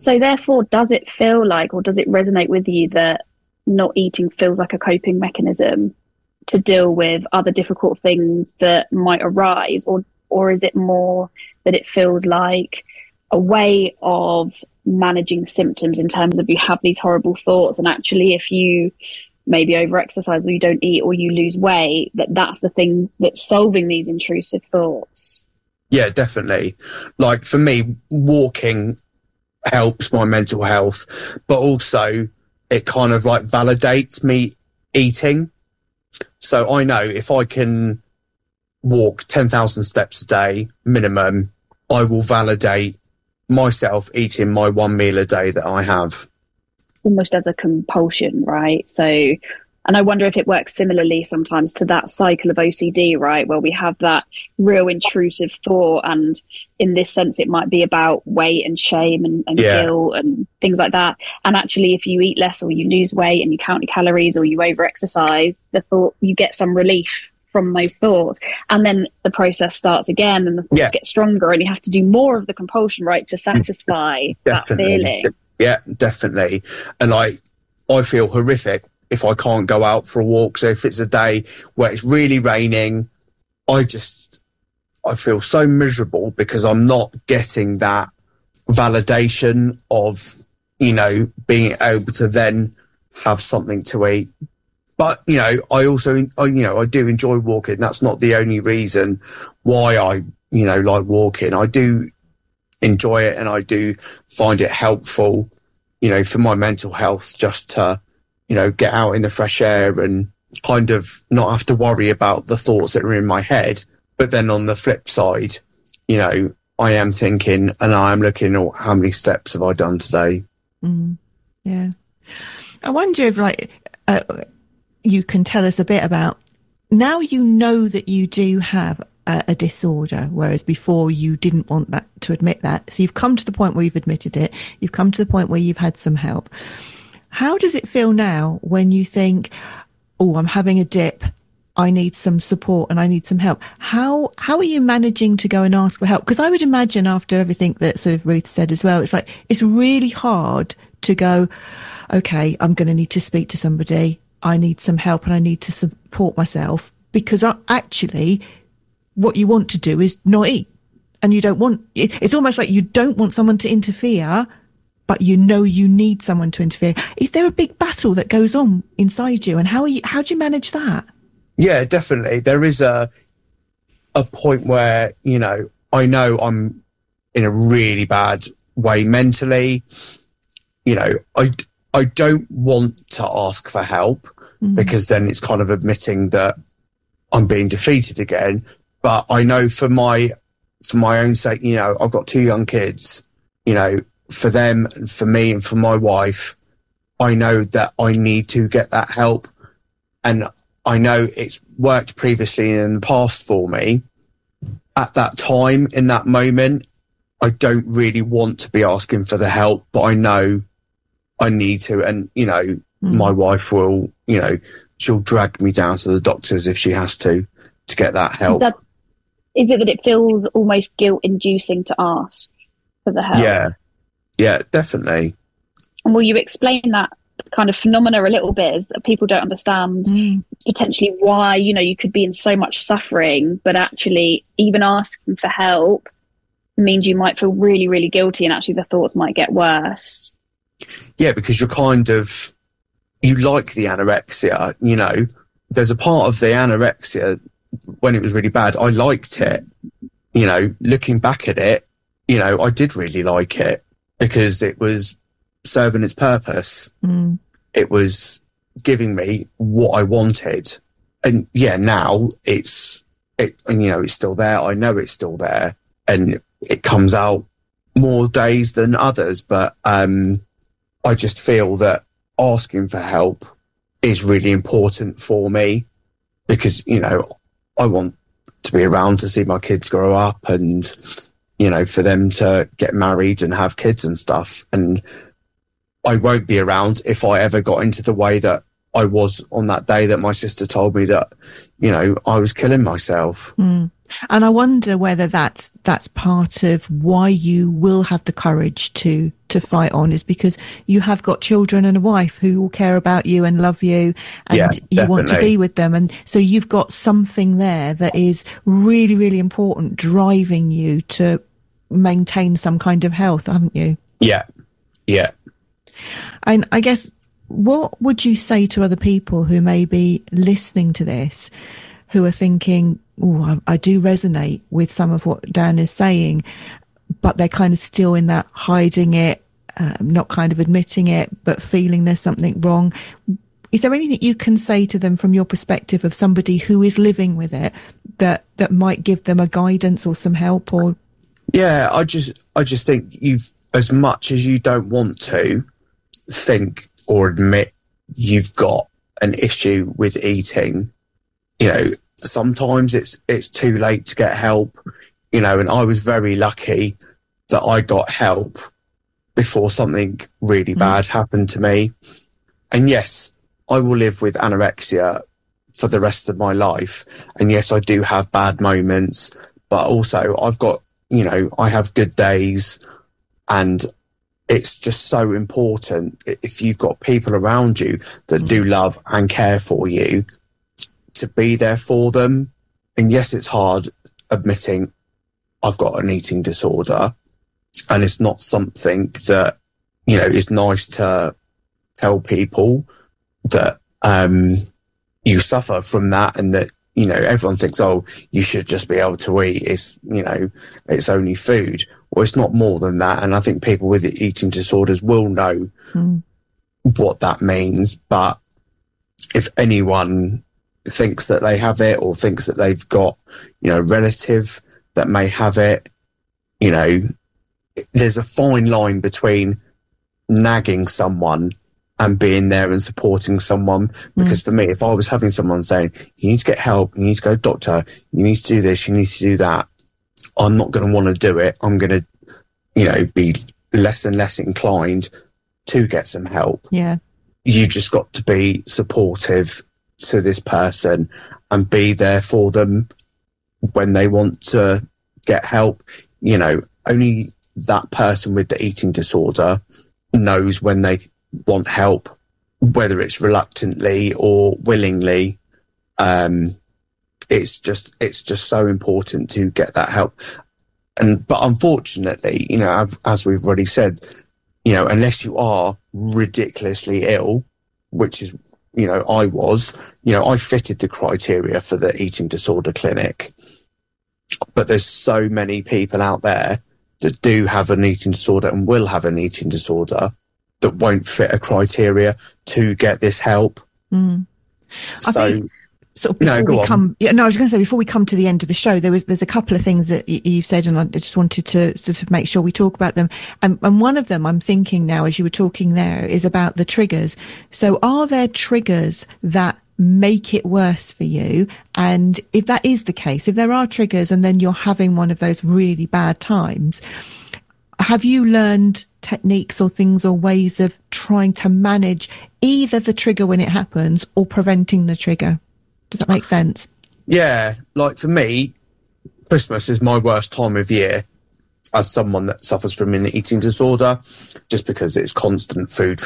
So therefore, does it feel like, or does it resonate with you that not eating feels like a coping mechanism to deal with other difficult things that might arise? Or is it more that it feels like a way of managing symptoms in terms of you have these horrible thoughts, and actually if you maybe over-exercise or you don't eat or you lose weight, that's the thing that's solving these intrusive thoughts? Yeah, definitely. Like for me, walking helps my mental health, but also it kind of like validates me eating. So I know if I can walk 10,000 steps a day minimum, I will validate myself eating my one meal a day that I have. Almost as a compulsion, right? So, and I wonder if it works similarly sometimes to that cycle of OCD, right? Where we have that real intrusive thought, and in this sense, it might be about weight and shame and guilt and things like that. And actually, if you eat less or you lose weight and you count your calories or you over-exercise, the thought, you get some relief from those thoughts, and then the process starts again and the thoughts get stronger, and you have to do more of the compulsion, right, to satisfy that feeling. Yeah, definitely. And I feel horrific if I can't go out for a walk. So if it's a day where it's really raining, I feel so miserable because I'm not getting that validation of, you know, being able to then have something to eat. But, you know, I do enjoy walking. That's not the only reason why I, you know, like walking. I do enjoy it and I do find it helpful, you know, for my mental health, just to, you know, get out in the fresh air and kind of not have to worry about the thoughts that are in my head. But then on the flip side, you know, I am thinking and I am looking at how many steps have I done today. Yeah. I wonder if you can tell us a bit about, now you know that you do have a disorder, whereas before you didn't want that to admit that. So you've come to the point where you've admitted it. You've come to the point where you've had some help. How does it feel now when you think, oh, I'm having a dip, I need some support and I need some help? How are you managing to go and ask for help? Because I would imagine after everything that sort of Ruth said as well, it's like, it's really hard to go, okay, I'm going to need to speak to somebody. I need some help and I need to support myself, because actually what you want to do is not eat, and you don't want, it's almost like you don't want someone to interfere, but you know you need someone to interfere. Is there a big battle that goes on inside you, and how do you manage that? Yeah, definitely. There is a point where, you know I'm in a really bad way mentally. You know, I don't want to ask for help, because then it's kind of admitting that I'm being defeated again. But I know for my own sake, you know, I've got 2 young kids, you know, for them and for me and for my wife, I know that I need to get that help. And I know it's worked previously in the past for me. At that time, in that moment, I don't really want to be asking for the help, but I know I need to. And, you know, my wife will, you know, she'll drag me down to the doctors if she has to get that help. Is it that it feels almost guilt-inducing to ask for the help? Yeah, definitely. And will you explain that kind of phenomena a little bit, as people don't understand potentially why, you know, you could be in so much suffering, but actually even asking for help means you might feel really, really guilty, and actually the thoughts might get worse. Yeah, because you're kind of, you like the anorexia, you know, there's a part of the anorexia when it was really bad, I liked it, you know, looking back at it, you know, I did really like it because it was serving its purpose. It was giving me what I wanted. And yeah, now and you know, it's still there. I know it's still there, and it comes out more days than others. But I just feel that asking for help is really important for me, because, you know, I want to be around to see my kids grow up and, you know, for them to get married and have kids and stuff. And I won't be around if I ever got into the way that I was on that day that my sister told me that, you know, I was killing myself. And I wonder whether that's part of why you will have the courage to fight on, is because you have got children and a wife who will care about you and love you, and you want to be with them. And so you've got something there that is really, really important, driving you to maintain some kind of health, haven't you? Yeah. Yeah. And I guess, what would you say to other people who may be listening to this, who are thinking, oh, I do resonate with some of what Dan is saying, but they're kind of still in that hiding it, not kind of admitting it, but feeling there's something wrong. Is there anything you can say to them from your perspective of somebody who is living with it that might give them a guidance or some help? Or yeah, I just think you've, as much as you don't want to think or admit you've got an issue with eating, you know, sometimes it's too late to get help, you know, and I was very lucky that I got help before something really bad happened to me. And yes, I will live with anorexia for the rest of my life. And yes, I do have bad moments, but also I've got, you know, I have good days, and it's just so important if you've got people around you that do love and care for you, to be there for them. And yes, it's hard admitting I've got an eating disorder, and it's not something that, you know, is nice to tell people that you suffer from that, and that, you know, everyone thinks, oh, you should just be able to eat. It's, you know, it's only food. Well, it's not more than that. And I think people with eating disorders will know what that means. But if anyone thinks that they have it, or thinks that they've got, you know, a relative that may have it, you know, there's a fine line between nagging someone and being there and supporting someone. Because for me, if I was having someone saying, you need to get help, you need to go to the doctor, you need to do this, you need to do that, I'm not going to want to do it. I'm going to, you know, be less and less inclined to get some help. Yeah. You just got to be supportive to this person and be there for them when they want to get help. You know, only that person with the eating disorder knows when they want help, whether it's reluctantly or willingly. It's just so important to get that help. But unfortunately, you know, as we've already said, you know, unless you are ridiculously ill, which is, you know, I was, you know, I fitted the criteria for the eating disorder clinic. But there's so many people out there that do have an eating disorder and will have an eating disorder that won't fit a criteria to get this help. So, sort of before we come, I was going to say, before we come to the end of the show, there's a couple of things that you've said, and I just wanted to sort of make sure we talk about them. And one of them, I'm thinking now, as you were talking there, is about the triggers. So are there triggers that make it worse for you? And if that is the case, if there are triggers and then you're having one of those really bad times, have you learned techniques or things or ways of trying to manage either the trigger when it happens or preventing the trigger? Does that make sense? Yeah, like for me, Christmas is my worst time of year as someone that suffers from an eating disorder, just because it's constant food.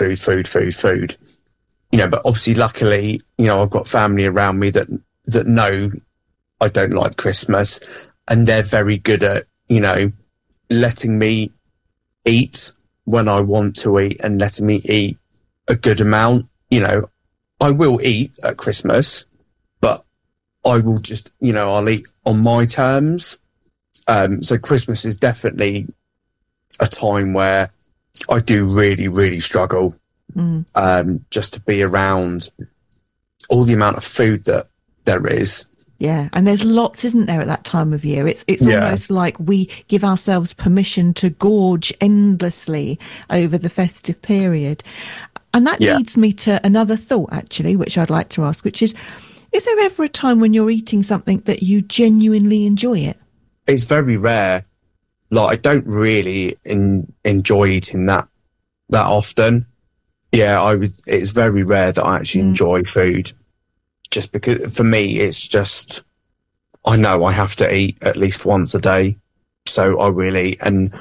You know, but obviously, luckily, you know, I've got family around me that know I don't like Christmas, and they're very good at, you know, letting me eat when I want to eat and letting me eat a good amount. You know, I will eat at Christmas, but I will just, you know, I'll eat on my terms. So Christmas is definitely a time where I do really, really struggle just to be around all the amount of food that there is. Yeah, and there's lots, isn't there, at that time of year? It's almost like we give ourselves permission to gorge endlessly over the festive period. And that leads me to another thought, actually, which I'd like to ask, which is there ever a time when you're eating something that you genuinely enjoy it? It's very rare. Like, I don't really enjoy eating that often. Yeah, it's very rare that I actually enjoy food. Just because, for me, it's just, I know I have to eat at least once a day. So I will eat, and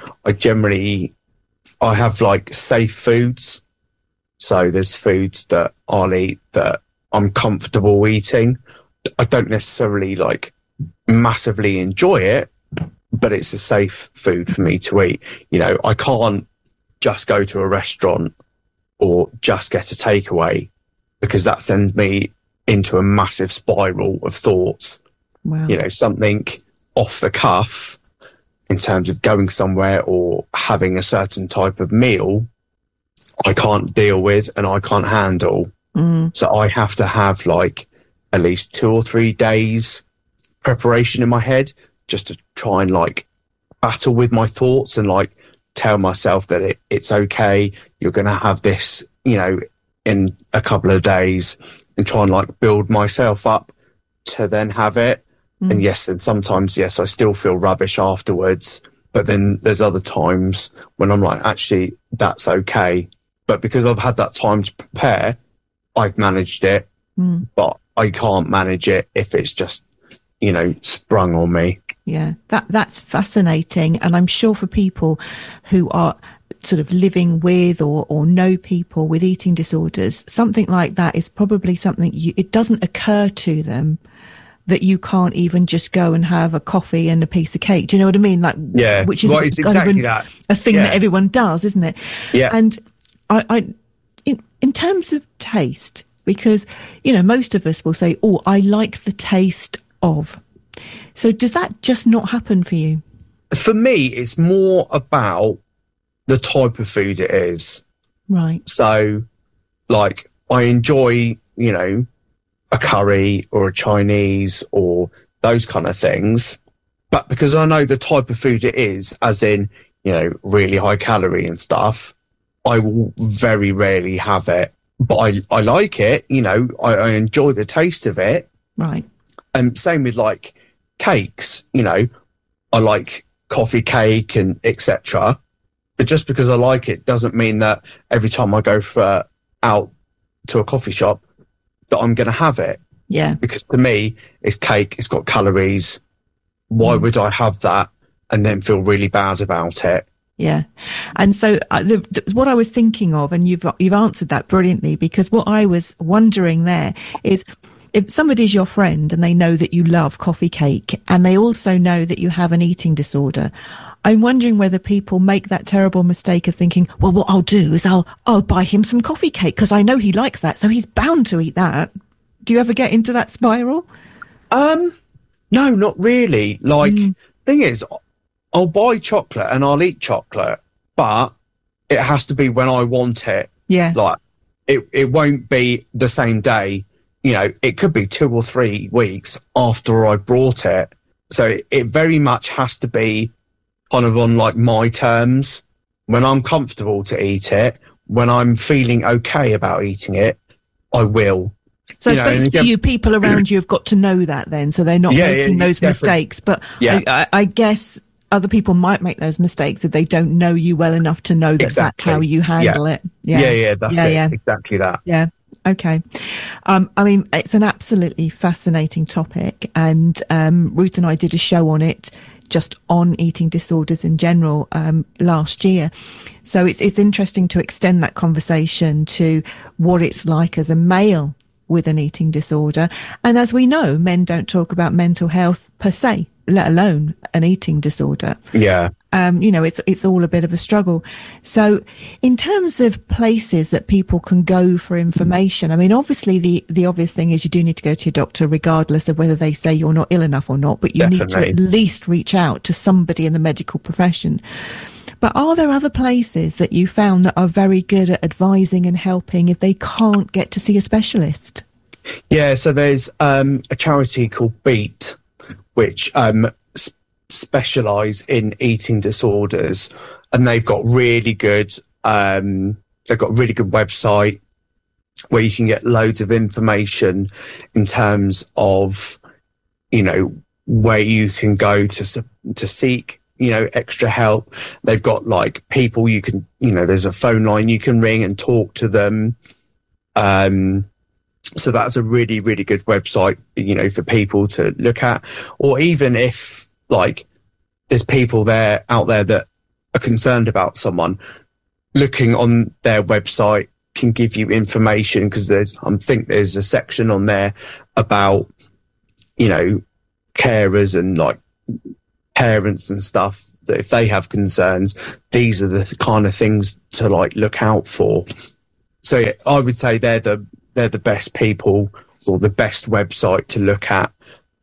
I have like safe foods. So there's foods that I'll eat that I'm comfortable eating. I don't necessarily like massively enjoy it, but it's a safe food for me to eat. You know, I can't just go to a restaurant or just get a takeaway, because that sends me into a massive spiral of thoughts. Wow. You know, something off the cuff in terms of going somewhere or having a certain type of meal, I can't deal with and I can't handle. So I have to have like at least 2 or 3 days preparation in my head, just to try and like battle with my thoughts and like tell myself that it's okay. You're going to have this, you know, in a couple of days, and try and like build myself up to then have it. And yes, and sometimes, yes, I still feel rubbish afterwards. But then there's other times when I'm like, actually, that's okay. But because I've had that time to prepare, I've managed it. But I can't manage it if it's just, you know, sprung on me. Yeah, that's fascinating. And I'm sure for people who are sort of living with or know people with eating disorders, something like that is probably something it doesn't occur to them that you can't even just go and have a coffee and a piece of cake. Do you know what I mean? Like, yeah, which is it's exactly that. A thing that everyone does, isn't it? Yeah. And in terms of taste, because, you know, most of us will say, oh, I like the taste of. So does that just not happen for you? For me, it's more about the type of food it is. Right. So, like, I enjoy, you know, a curry or a Chinese or those kind of things. But because I know the type of food it is, as in, you know, really high calorie and stuff, I will very rarely have it. But I like it, you know, I enjoy the taste of it. Right. And same with like cakes, you know, I like coffee cake and etc. But just because I like it doesn't mean that every time I go out to a coffee shop that I'm going to have it. Yeah. Because to me, it's cake, it's got calories. Why would I have that and then feel really bad about it? Yeah. And so what I was thinking of, and you've answered that brilliantly, because what I was wondering there is, if somebody's your friend and they know that you love coffee cake and they also know that you have an eating disorder, I'm wondering whether people make that terrible mistake of thinking, well, what I'll do is I'll buy him some coffee cake because I know he likes that, so he's bound to eat that. Do you ever get into that spiral? No, not really. Like, thing is, I'll buy chocolate and I'll eat chocolate, but it has to be when I want it. Yes. Like, it won't be the same day. You know, it could be 2 or 3 weeks after I brought it. So it very much has to be kind of on like my terms. When I'm comfortable to eat it, when I'm feeling okay about eating it, I will. So I suppose for you, people around you have got to know that then, so they're not making those mistakes. But I guess other people might make those mistakes if they don't know you well enough to know that that's how you handle it. Yeah, that's it. Exactly that. Yeah. Okay. I mean, it's an absolutely fascinating topic, and Ruth and I did a show on it, just on eating disorders in general, last year. So it's interesting to extend that conversation to what it's like as a male with an eating disorder. And as we know, men don't talk about mental health per se, let alone an eating disorder. Yeah. You know, it's all a bit of a struggle. So in terms of places that people can go for information, I mean, obviously the obvious thing is you do need to go to your doctor regardless of whether they say you're not ill enough or not, but you need to at least reach out to somebody in the medical profession. But are there other places that you found that are very good at advising and helping if they can't get to see a specialist? Yeah, so there's a charity called Beat, which specialise in eating disorders, and they've got really good website where you can get loads of information in terms of, you know, where you can go to seek, you know, extra help. They've got like people you can, you know, there's a phone line you can ring and talk to them. So that's a really, really good website, you know, for people to look at. Or even if, like, there's people out there that are concerned about someone, looking on their website can give you information, because I think there's a section on there about, you know, carers and like parents and stuff, that if they have concerns, these are the kind of things to like look out for. So yeah, I would say they're the best people, or the best website to look at.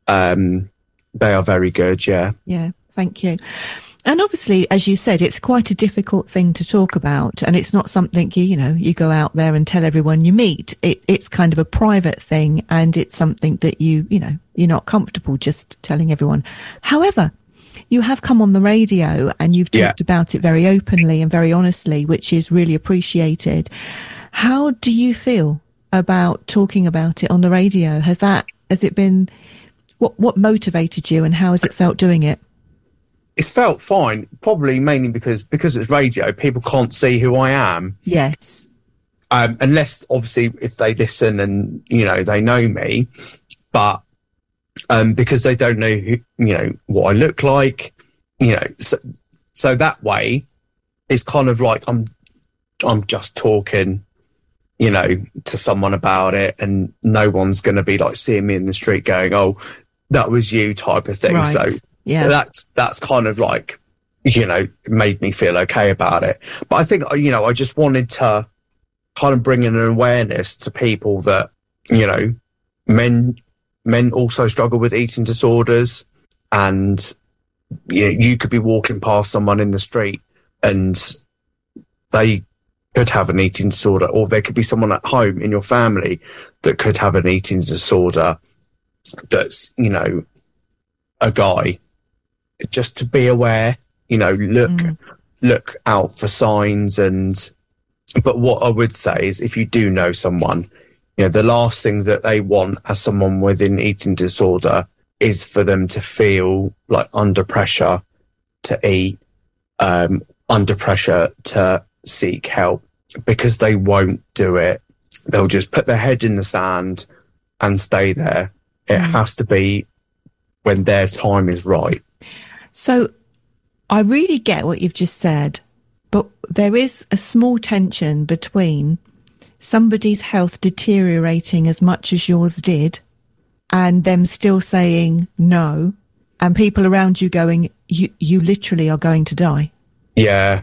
They are very good. Yeah. Yeah. Thank you. And obviously, as you said, it's quite a difficult thing to talk about, and it's not something you go out there and tell everyone you meet. It's kind of a private thing, and it's something that you're not comfortable just telling everyone. However, you have come on the radio and you've talked about it very openly and very honestly, which is really appreciated. How do you feel about talking about it on the radio? Has it been, what motivated you, and how has it felt doing it? It's felt fine, probably mainly because it's radio, people can't see who I am. Yes. Unless, obviously, if they listen and, you know, they know me. But because they don't know who, you know, what I look like, you know. So that way, it's kind of like I'm just talking, you know, to someone about it, and no one's going to be like seeing me in the street going, "Oh, that was you," type of thing. Right. So yeah, that's kind of like, you know, made me feel okay about it. But I think, you know, I just wanted to kind of bring in an awareness to people that, you know, men also struggle with eating disorders, and you could be walking past someone in the street and they could have an eating disorder, or there could be someone at home in your family that could have an eating disorder that's, you know, a guy. Just to be aware, you know, look out for signs. But what I would say is, if you do know someone, you know, the last thing that they want as someone with an eating disorder is for them to feel like under pressure to eat, under pressure to seek help, because they won't do it. They'll just put their head in the sand and stay there. It has to be when their time is right. So I really get what you've just said, but there is a small tension between somebody's health deteriorating as much as yours did, and them still saying no, and people around you going, you literally are going to die. Yeah.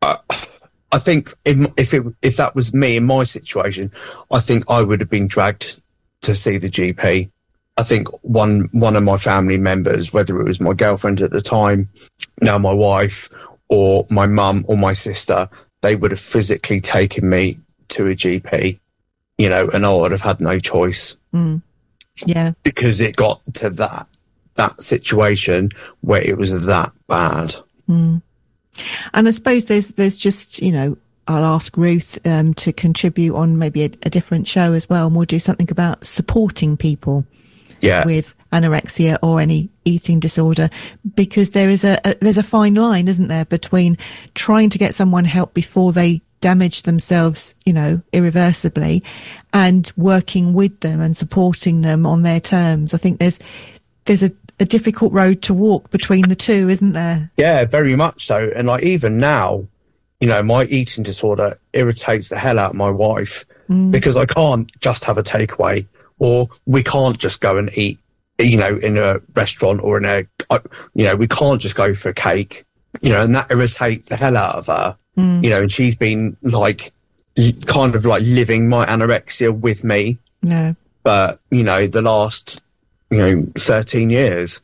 I think if that was me in my situation, I think I would have been dragged to see the GP. I think one of my family members, whether it was my girlfriend at the time, now my wife, or my mum or my sister, they would have physically taken me to a GP, you know, and I would have had no choice. Yeah. Because it got to that situation where it was that bad. And I suppose there's just, you know, I'll ask Ruth to contribute on maybe a different show as well, and we'll do something about supporting people with anorexia or any eating disorder, because there's a fine line, isn't there, between trying to get someone help before they damage themselves, you know, irreversibly, and working with them and supporting them on their terms. I think there's a difficult road to walk between the two, isn't there? Yeah, very much so. And like, even now, you know, my eating disorder irritates the hell out of my wife, because I can't just have a takeaway, or we can't just go and eat, you know, in a restaurant, or you know, we can't just go for a cake, you know, and that irritates the hell out of her, you know, and she's been like, kind of like living my anorexia with me. Yeah. But, you know, the last, you know, 13 years.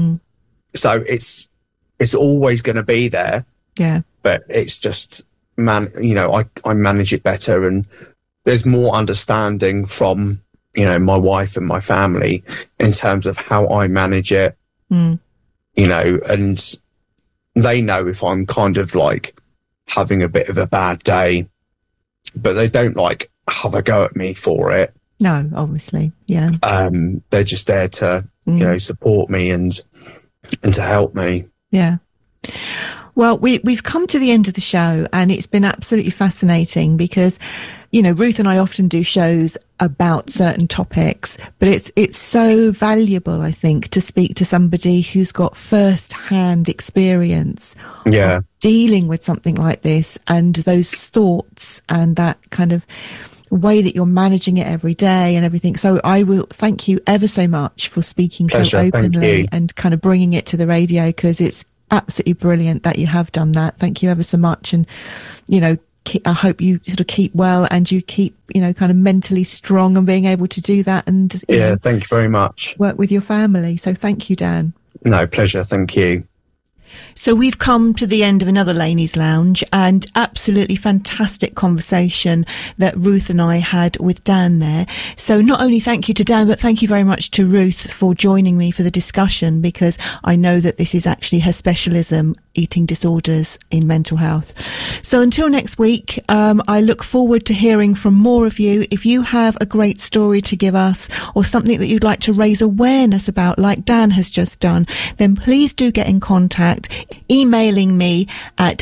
So it's always going to be there. Yeah. But it's just, you know, I manage it better, and there's more understanding from, you know, my wife and my family in terms of how I manage it, you know, and they know if I'm kind of like having a bit of a bad day, but they don't like have a go at me for it. No, obviously. Yeah. They're just there to, you know, support me and to help me. Yeah. Well, we've come to the end of the show, and it's been absolutely fascinating because, you know, Ruth and I often do shows about certain topics, but it's so valuable, I think, to speak to somebody who's got first-hand experience of dealing with something like this, and those thoughts and that kind of way that you're managing it every day and everything. So I will thank you ever so much for speaking so openly and kind of bringing it to the radio, because it's absolutely brilliant that you have done that. Thank you ever so much. And, you know, I hope you sort of keep well and you keep, you know, kind of mentally strong and being able to do that and thank you very much. Work with your family. So thank you, Dan. No, pleasure. Thank you. So we've come to the end of another Laney's Lounge, and absolutely fantastic conversation that Ruth and I had with Dan there. So not only thank you to Dan, but thank you very much to Ruth for joining me for the discussion, because I know that this is actually her specialism, eating disorders in mental health. So until next week, I look forward to hearing from more of you. If you have a great story to give us or something that you'd like to raise awareness about, like Dan has just done, then please do get in contact, emailing me at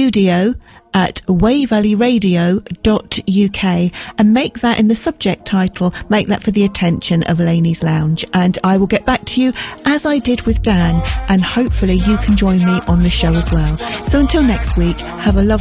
studio@wayvalleyradio.uk and make that in the subject title, make that for the attention of Laney's Lounge, and I will get back to you as I did with Dan, and hopefully you can join me on the show as well. So until next week, have a lovely